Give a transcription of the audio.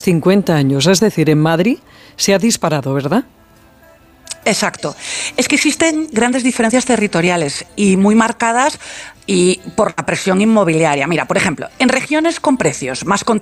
50 años, es decir, en Madrid se ha disparado, ¿verdad? Exacto. Es que existen grandes diferencias territoriales y muy marcadas y por la presión inmobiliaria. Mira, por ejemplo, en regiones con precios más